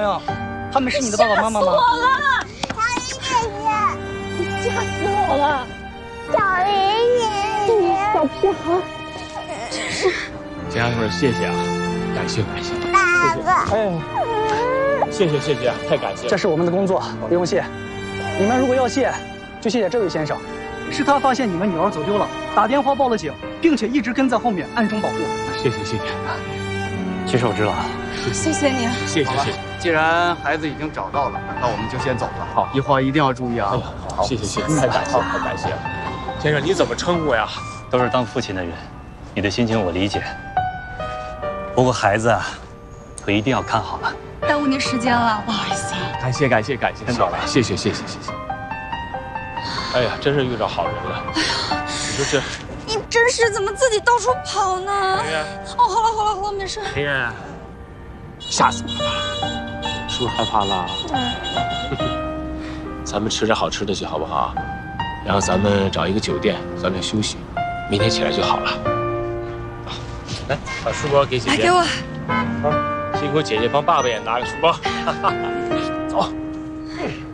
友，他们是你的爸爸妈妈吗？ 小云姐姐，吓死我了！小云姐姐，小屁孩，真是。 家人们，谢谢啊，感谢。 爸爸， 谢谢，太感谢了。 这是我们的工作，不用谢。你们如果要谢，就谢谢这位先生，是他发现你们女儿走丢了，打电话报了警，并且一直跟在后面暗中保护。 谢谢。 举手之劳。 谢谢你。 谢谢。 既然孩子已经找到了，那我们就先走了。 好， 一会儿一定要注意啊。 好，谢谢，太感谢了。先生，你怎么称呼呀？ 都是当父亲的人，你的心情我理解。不过孩子啊，可一定要看好了。 耽误您时间了，不好意思。 感谢，真好了，谢谢。哎呀，真是遇到好人了。你说这， 你真是怎么自己到处跑呢？哦，好了，没事。 黑人，吓死我了，是不是害怕了？咱们吃点好吃的去好不好？然后咱们找一个酒店早点休息，明天起来就好了。来，把书包给姐姐。 来给我。 辛苦姐姐帮爸爸也拿个书包。走。